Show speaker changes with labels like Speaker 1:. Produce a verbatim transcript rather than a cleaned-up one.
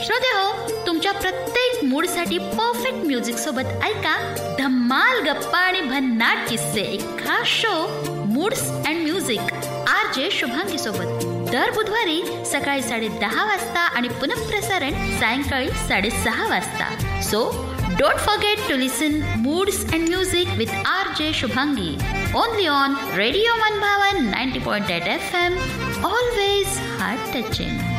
Speaker 1: श्रोतेहो, तुमच्या प्रत्येक मूडसाठी perfect music सोबत ऐका धम्माल गप्पा आणि भन्नाट किस्से, एक खास show moods and music R J Shubhangi सोबत दर बुधवारी सकाळी साडे दहा वाजता आणि पुनःप्रसारण सायंकाळी साडेसहा वाजता. So don't forget to listen moods and music with R J Shubhangi only on radio मनभावन ninety point eight F M. Always heart touching.